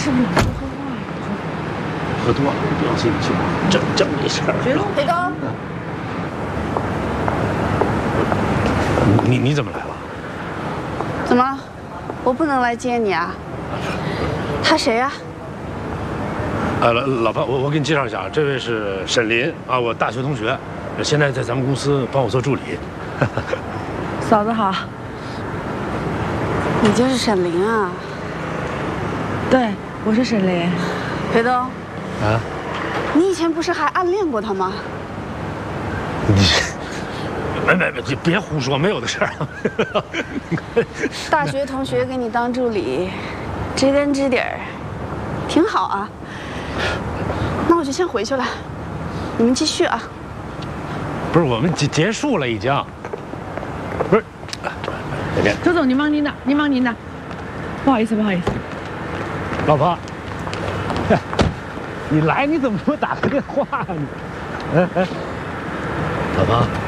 是不是多说话呀？ 喝多了不要心里去，真没事儿。 裴东， 你怎么来了？ 怎么，我不能来接你啊？他谁呀？ 老潘，我给你介绍一下，这位是沈林啊，我大学同学，现在在咱们公司帮我做助理。 嫂子好。 你就是沈凌啊？ 对，我是沈凌。 裴东， 啊？ 你以前不是还暗恋过他吗？ 你别胡说，没有的事儿。 大学同学给你当助理，知根知底儿，挺好啊。那我就先回去了，你们继续啊。 不是，我们结束了已经。不是，那边周总，您忙您的，您忙您的。不好意思，不好意思。 老婆，你来你怎么不给我打个电话呢？老婆。